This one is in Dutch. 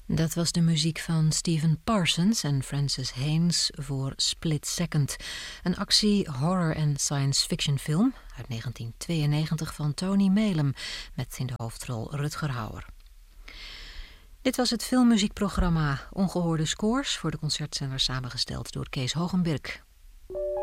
Dat was de muziek van Stephen Parsons en Francis Haynes voor Split Second. Een actie, horror en science fiction film uit 1992 van Tony Maylam met in de hoofdrol Rutger Hauer. Dit was het filmmuziekprogramma Ongehoorde Scores voor de concertzender samengesteld door Kees Hogenberg.